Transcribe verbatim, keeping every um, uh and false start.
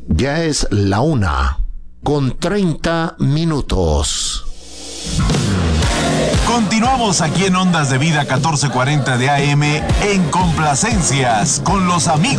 Ya es la una con treinta minutos. Continuamos aquí en Ondas de Vida catorce cuarenta de A M en Complacencias con los amigos